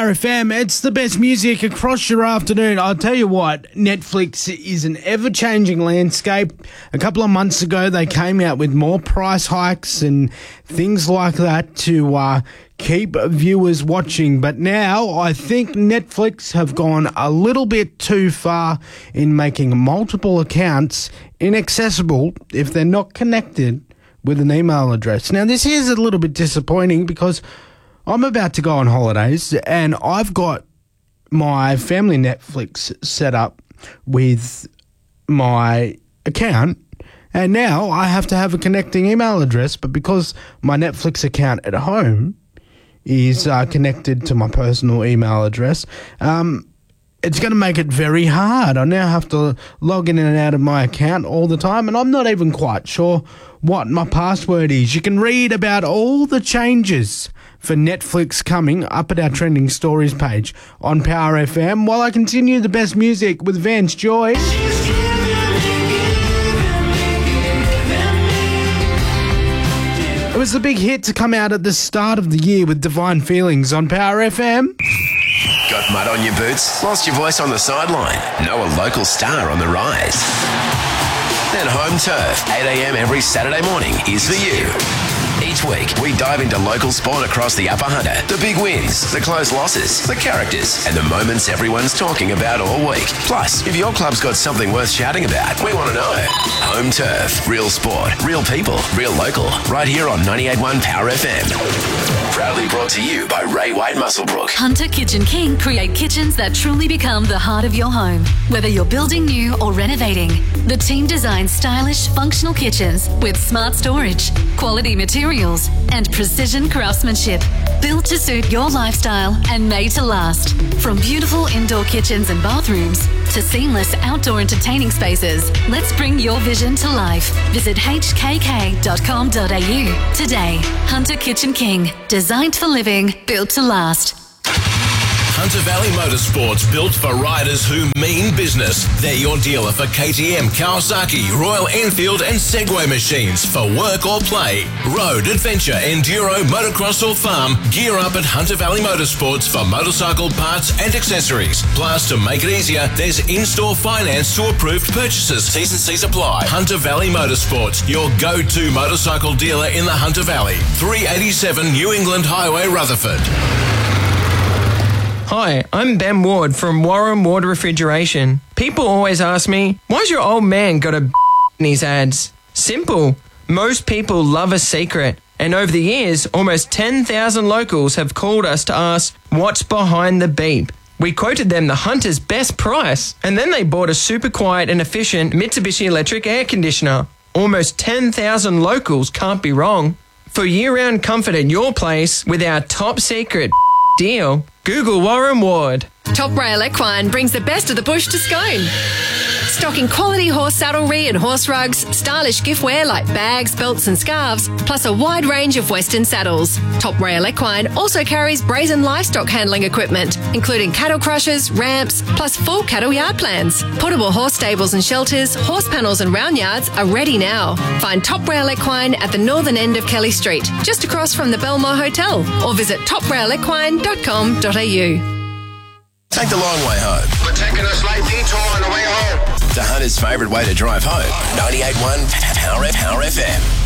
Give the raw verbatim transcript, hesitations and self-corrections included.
Power F M. It's the best music across your afternoon. I'll tell you what, Netflix is an ever-changing landscape. A couple of months ago, they came out with more price hikes and things like that to uh, keep viewers watching. But now I think Netflix have gone a little bit too far in making multiple accounts inaccessible if they're not connected with an email address. Now, this is a little bit disappointing because I'm about to go on holidays and I've got my family Netflix set up with my account, and now I have to have a connecting email address, but because my Netflix account at home is uh, connected to my personal email address, um, it's going to make it very hard. I now have to log in and out of my account all the time, and I'm not even quite sure what my password is. You can read about all the changes for Netflix coming up at our Trending Stories page on Power F M while I continue the best music with Vance Joy. It was the big hit to come out at the start of the year with Divine Feelings on Power F M. Got mud on your boots? Lost your voice on the sideline? Know a local star on the rise? Then Home Turf, eight a.m. every Saturday morning is for you. Each week, we dive into local sport across the Upper Hunter, the big wins, the close losses, the characters, and the moments everyone's talking about all week. Plus, if your club's got something worth shouting about, we want to know. Home Turf, real sport, real people, real local, right here on ninety-eight point one Power F M. Proudly brought to you by Ray White Musselbrook. Hunter Kitchen King create kitchens that truly become the heart of your home. Whether you're building new or renovating, the team designs stylish, functional kitchens with smart storage, quality materials, and precision craftsmanship. Built to suit your lifestyle and made to last. From beautiful indoor kitchens and bathrooms to seamless outdoor entertaining spaces, let's bring your vision to life. Visit h k k dot com dot a u today. Hunter Kitchen King. Designed for living, built to last. Hunter Valley Motorsports, built for riders who mean business. They're your dealer for K T M, Kawasaki, Royal Enfield and Segway machines for work or play. Road, adventure, enduro, motocross or farm, gear up at Hunter Valley Motorsports for motorcycle parts and accessories. Plus, to make it easier, there's in-store finance to approved purchases. T's and C's apply. Hunter Valley Motorsports, your go-to motorcycle dealer in the Hunter Valley. three eighty-seven New England Highway, Rutherford. Hi, I'm Ben Ward from Warren Ward Refrigeration. People always ask me, why's your old man got a in his ads? Simple. Most people love a secret. And over the years, almost ten thousand locals have called us to ask, what's behind the beep? We quoted them the Hunter's best price, and then they bought a super quiet and efficient Mitsubishi electric air conditioner. Almost ten thousand locals can't be wrong. For year-round comfort at your place with our top secret deal, Google Warren Ward. Top Rail Equine brings the best of the bush to Scone. Stocking quality horse saddlery and horse rugs, stylish giftware like bags, belts and scarves, plus a wide range of Western saddles. Top Rail Equine also carries brazen livestock handling equipment, including cattle crushers, ramps, plus full cattle yard plans. Portable horse stables and shelters, horse panels and round yards are ready now. Find Top Rail Equine at the northern end of Kelly Street, just across from the Belmore Hotel, or visit top rail equine dot com dot a u. Take the long way home. We're taking a slight detour on the way home. To Hunter's favourite way to drive home. ninety-eight point one Power F M.